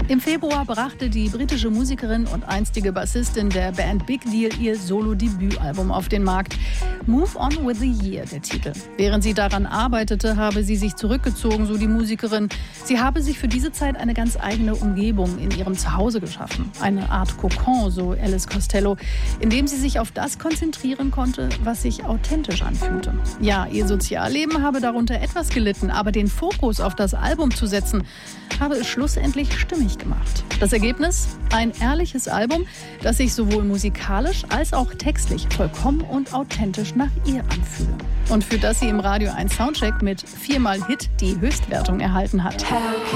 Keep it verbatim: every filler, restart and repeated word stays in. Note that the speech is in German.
Im Februar brachte die britische Musikerin und einstige Bassistin der Band Big Deal ihr Solo-Debütalbum auf den Markt. Move On With The Year, der Titel. Während sie daran arbeitete, habe sie sich zurückgezogen, so die Musikerin. Sie habe sich für diese Zeit eine ganz eigene Umgebung in ihrem Zuhause geschaffen. Eine Art Kokon, so Alice Costello, in dem sie sich auf das konzentrieren konnte, was sich authentisch anfühlte. Ja, ihr Sozialleben habe darunter etwas gelitten, aber den Fokus auf das Album zu setzen, habe es schlussendlich stimmig gemacht. Das Ergebnis? Ein ehrliches Album, das sich sowohl musikalisch als auch textlich vollkommen und authentisch nach ihr anfühle. Und für das sie im Radio eins Soundcheck mit viermal Hit die Höchstwertung erhalten hat.